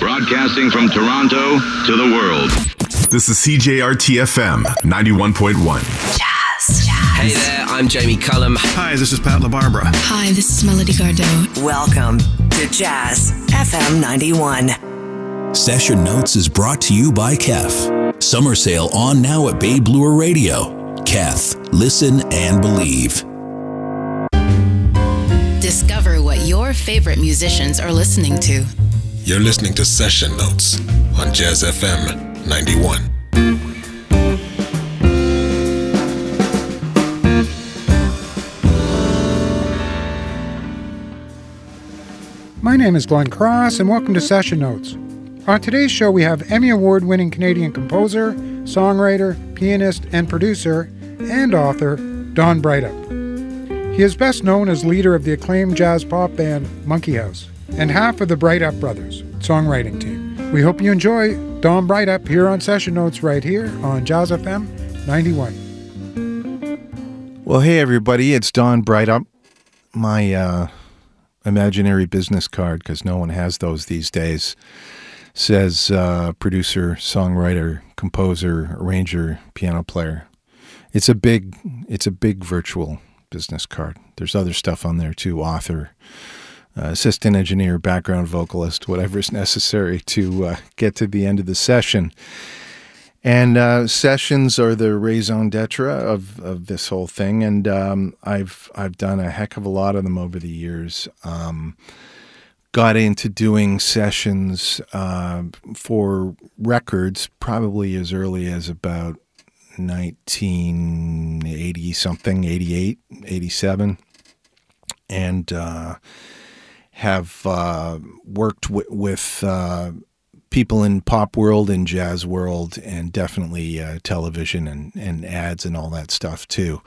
Broadcasting from Toronto to the world. This is CJRT-FM 91.1. Jazz. Hey there, I'm Jamie Cullum. Hi, this is Pat LaBarbera. Hi, this is Melody Gardot. Welcome to Jazz FM 91. Session Notes is brought to you by Kef. Summer sale on now at Bay Bloor Radio. Kef, listen and believe. Discover what your favorite musicians are listening to. You're listening to Session Notes on Jazz FM 91. My name is Glenn Cross, and welcome to Session Notes. On today's show, we have Emmy Award-winning Canadian composer, songwriter, pianist, and producer, and author, Don Breithaupt. He is best known as leader of the acclaimed jazz pop band Monkey House, and half of the Breithaupt Brothers songwriting team. We hope you enjoy Don Breithaupt here on Session Notes right here on Jazz FM 91. Well, hey everybody, it's Don Breithaupt. My imaginary business card, because no one has those these days, says producer, songwriter, composer, arranger, piano player. It's a big virtual business card. There's other stuff on there too, author, assistant engineer, background vocalist, whatever is necessary to get to the end of the session. And sessions are the raison d'etre of this whole thing, and I've done a heck of a lot of them over the years. Got into doing sessions for records probably as early as about 1980-something, 88, 87, and have worked with people in pop world and jazz world, and definitely television and ads and all that stuff too.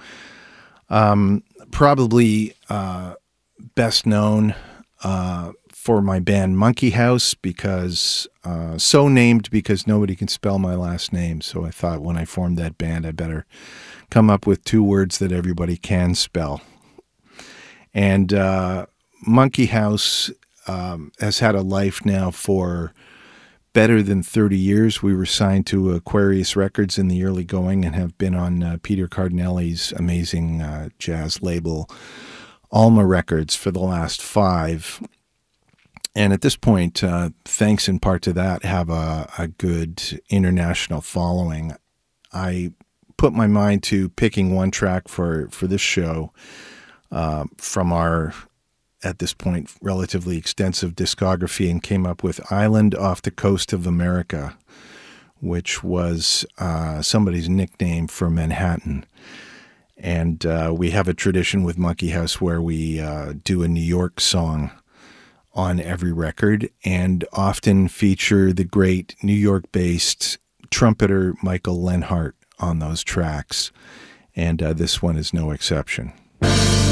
Probably best known for my band Monkey House, because so named because nobody can spell my last name. So I thought when I formed that band, I better come up with two words that everybody can spell. And Monkey House has had a life now for better than 30 years. We were signed to Aquarius Records in the early going and have been on Peter Cardinelli's amazing jazz label, Alma Records, for the last 5. And at this point, thanks in part to that, have a good international following. I put my mind to picking one track for this show from our, at this point, relatively extensive discography, and came up with Island Off the Coast of America, which was somebody's nickname for Manhattan. And we have a tradition with Monkey House where we do a New York song on every record, and often feature the great New York-based trumpeter Michael Lenhart on those tracks. And this one is no exception.